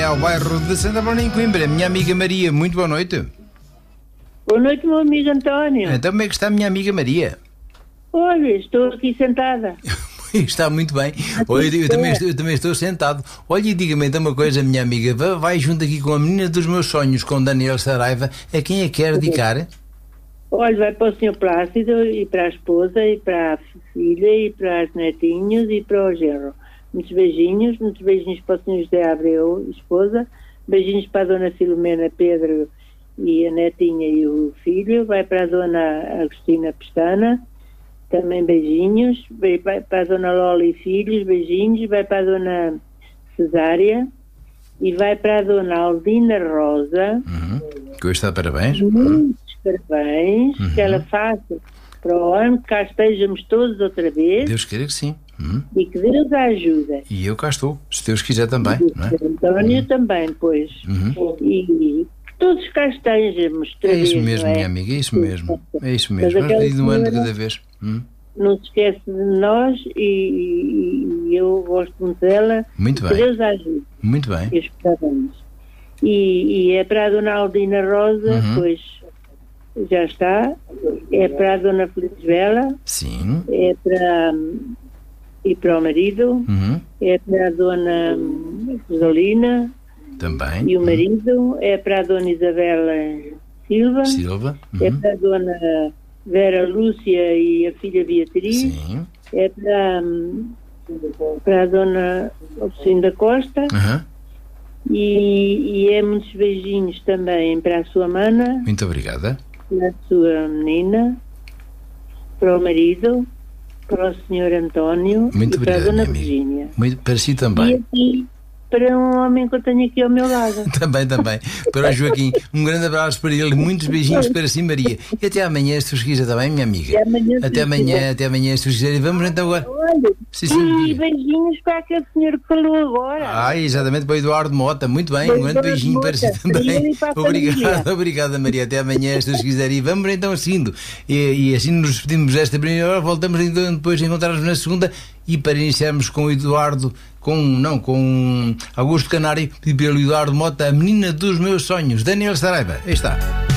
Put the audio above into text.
É ao bairro de Santa Paula, em Coimbra. Minha amiga Maria, muito boa noite. Boa noite, meu amigo António. Então, como é que está a minha amiga Maria? Olha, estou aqui sentada. Está muito bem. Olha, eu também estou sentado. Olha, e diga-me então uma coisa, minha amiga. Vai junto aqui com a menina dos meus sonhos, com Daniel Saraiva. A quem é que quer dedicar? Olha, vai para o Sr. Plácido e para a esposa e para a filha e para as netinhos e para o genro. Muitos beijinhos para o Sr. José Abreu, esposa. Beijinhos para a Dona Filomena Pedro e a netinha e o filho. Vai para a Dona Agostina Pestana. Também beijinhos. Vai para a Dona Lola e filhos, beijinhos. Vai para a Dona Cesária. E vai para a Dona Aldina Rosa. Que hoje está de parabéns. Muitos parabéns. Que ela faça para o ano, que cá estejamos todos outra vez. Deus queira que sim. E que Deus a ajude. E eu cá estou, se Deus quiser também. Não é? António também, pois. E que todos cá estejamos outra É vez. isso mesmo, não é? minha amiga, é isso mesmo. É isso mesmo. Mas aquela Vamos ir um ano de senhora cada vez. Não se esquece de nós e eu gosto muito dela. Muito Que bem. Deus a ajude. Muito bem. E os parabéns. E é para a Dona Aldina Rosa, pois já está. É para a Dona Felizbela. Sim. É para... E para o marido. É para a Dona Rosalina. Também. E o marido. É para a Dona Isabela Silva. Silva. É para a Dona Vera Lúcia e a filha Beatriz. Sim. É para a Dona Lucinda Costa. E é muitos beijinhos também para a sua mana, Muito obrigada. para a sua menina, para o marido, para o Sr. António Muito e para a obrigado, Dona minha amiga. Virgínia. Muito, para si E também. aqui para um homem que eu tenho aqui ao meu lado. Também. Para o Joaquim, um grande abraço para ele, muitos beijinhos para si, Maria. E até amanhã, se Deus quiser, também, minha amiga. Até amanhã, se Deus quiser. E vamos então agora. Olha, Sim, e beijinhos para aquele senhor que falou agora. Exatamente, para o Eduardo Mota. Muito bem, um grande beijinho para si também. Obrigada, Maria. Até amanhã, se Deus quiser. E vamos então assim. E assim nos despedimos desta primeira hora. Voltamos então depois a encontrar-nos na segunda. E para iniciarmos com o Eduardo, com Augusto Canário, e pelo Eduardo Mota, a menina dos meus sonhos, Daniel Saraiva. Aí está.